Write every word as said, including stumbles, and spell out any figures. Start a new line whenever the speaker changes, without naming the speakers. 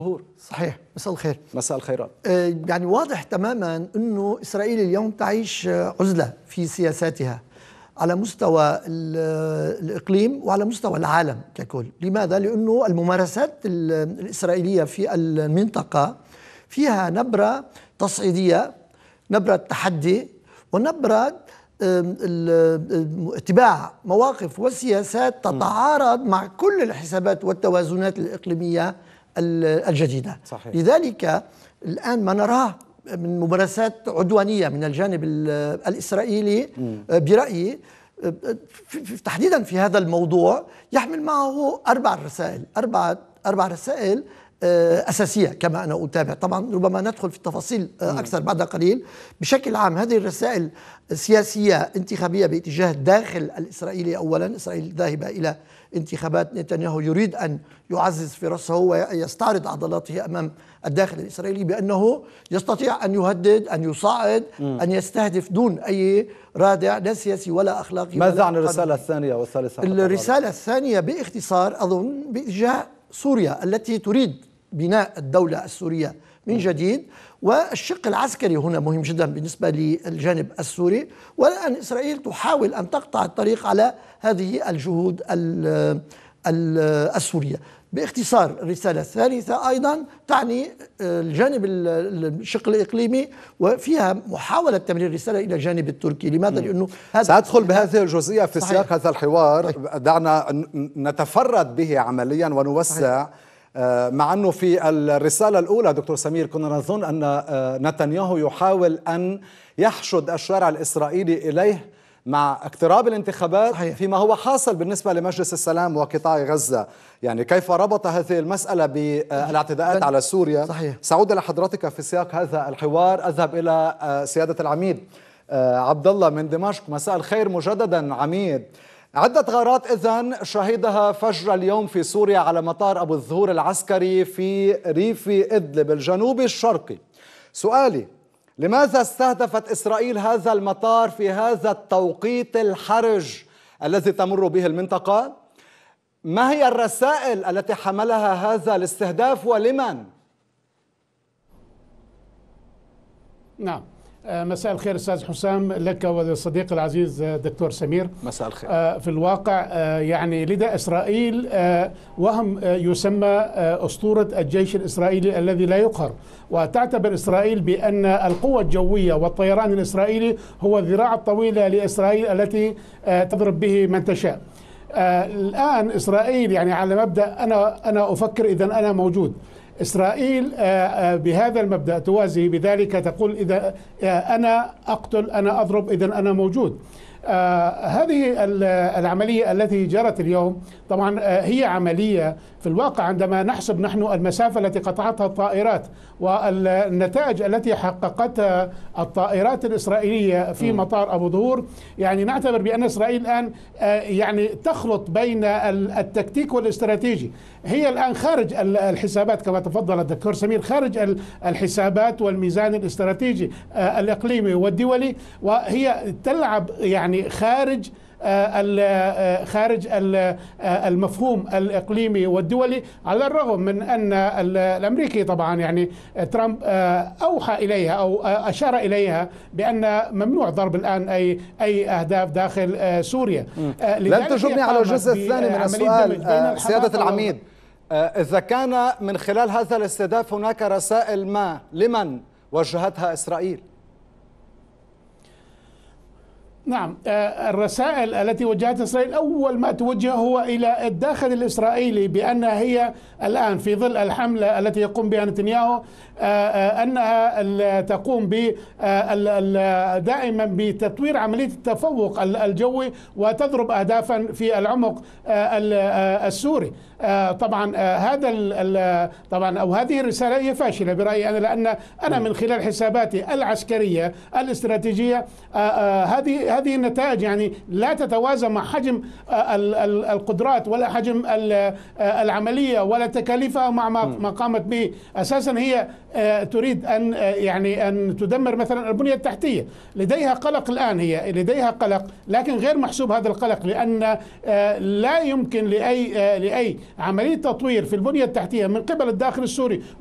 صحيح. مساء الخير.
مساء الخيرات.
يعني واضح تماما أنه إسرائيل اليوم تعيش عزلة في سياساتها على مستوى الإقليم وعلى مستوى العالم ككل. لماذا؟ لأنه الممارسات الإسرائيلية في المنطقة فيها نبرة تصعيدية، نبرة تحدي، ونبرة اتباع مواقف وسياسات تتعارض مع كل الحسابات والتوازنات الإقليمية الجديدة.
صحيح.
لذلك الآن ما نراه من ممارسات عدوانية من الجانب الإسرائيلي برأيي تحديدا في هذا الموضوع يحمل معه أربع رسائل أربع أربع رسائل أساسية كما أنا أتابع. طبعا ربما ندخل في التفاصيل أكثر بعد قليل. بشكل عام هذه الرسائل سياسية انتخابية باتجاه الداخل الإسرائيلي. أولا إسرائيل ذاهبة إلى انتخابات، نتنياهو يريد أن يعزز فرصه ويستعرض عضلاته أمام الداخل الإسرائيلي بأنه يستطيع أن يهدد، أن يصعد، أن يستهدف دون أي رادع لا سياسي ولا أخلاقي.
ماذا عن الرسالة الثانية والثالثة؟
الرسالة الثانية باختصار أظن باتجاه سوريا التي تريد بناء الدولة السورية من جديد، والشق العسكري هنا مهم جدا بالنسبة للجانب السوري. والآن إسرائيل تحاول أن تقطع الطريق على هذه الجهود السورية. باختصار الرسالة الثالثة أيضا تعني الجانب الشق الإقليمي وفيها محاولة تمرير الرسالة إلى الجانب التركي. لماذا؟ لأنه
هذا سأدخل بهذه الجزئية في صحيح. سياق هذا الحوار صحيح. دعنا نتفرد به عمليا ونوسع صحيح. مع أنه في الرسالة الأولى دكتور سمير كنا نظن أن نتنياهو يحاول أن يحشد الشارع الإسرائيلي إليه مع اقتراب الانتخابات صحيح. فيما هو حاصل بالنسبة لمجلس السلام وقطاع غزة. يعني كيف ربط هذه المسألة بالاعتداءات على سوريا صحيح. سأعود إلى حضرتك في سياق هذا الحوار. أذهب إلى سيادة العميد عبد الله من دمشق. مساء الخير مجددا عميد. عدة غارات إذن شهدها فجر اليوم في سوريا على مطار أبو الزهور العسكري في ريف إدلب الجنوبي الشرقي. سؤالي: لماذا استهدفت إسرائيل هذا المطار في هذا التوقيت الحرج الذي تمر به المنطقة؟ ما هي الرسائل التي حملها هذا الاستهداف ولمن؟
نعم، مساء الخير أستاذ حسام لك وللصديق العزيز دكتور سمير.
مساء الخير.
في الواقع يعني لدى إسرائيل وهم يسمى أسطورة الجيش الإسرائيلي الذي لا يقهر، وتعتبر إسرائيل بأن القوة الجوية والطيران الإسرائيلي هو الذراع الطويلة لإسرائيل التي تضرب به من تشاء. الآن إسرائيل يعني على مبدأ أنا أنا أفكر إذا أنا موجود. إسرائيل بهذا المبدأ توازي بذلك، تقول إذا أنا أقتل أنا أضرب إذا أنا موجود. آه هذه العملية التي جرت اليوم طبعا آه هي عملية في الواقع عندما نحسب نحن المسافة التي قطعتها الطائرات والنتائج التي حققتها الطائرات الإسرائيلية في مطار أبو ظهور، يعني نعتبر بأن إسرائيل الآن آه يعني تخلط بين التكتيك والاستراتيجي. هي الآن خارج الحسابات كما تفضل الدكتور سمير، خارج الحسابات والميزان الاستراتيجي آه الإقليمي والدولي، وهي تلعب يعني يعني خارج خارج المفهوم الإقليمي والدولي، على الرغم من أن الأمريكي طبعا يعني ترامب أوحى إليها أو أشار إليها بأن ممنوع ضرب الآن أي أي أهداف داخل سوريا.
لن تجبني على الجزء الثاني من السؤال سيادة العميد. إذا كان من خلال هذا الاستهداف هناك رسائل ما لمن وجهتها إسرائيل؟
نعم، الرسائل التي وجهتها إسرائيل أول ما توجه هو إلى الداخل الإسرائيلي بأن هي الآن في ظل الحملة التي يقوم بها نتنياهو أنها تقوم دائما بتطوير عملية التفوق الجوي وتضرب أهدافا في العمق السوري. طبعا هذا طبعا أو هذه الرسالة هي فاشلة برأيي أنا، لأن أنا من خلال حساباتي العسكرية الاستراتيجية هذه هذه النتائج يعني لا تتوازى مع حجم القدرات ولا حجم العملية ولا تكاليفها مع ما قامت به. أساسا هي تريد أن يعني أن تدمر مثلا البنية التحتية. لديها قلق الآن، هي لديها قلق لكن غير محسوب هذا القلق، لأن لا يمكن لأي لأي عملية تطوير في البنية التحتية من قبل الداخل السوري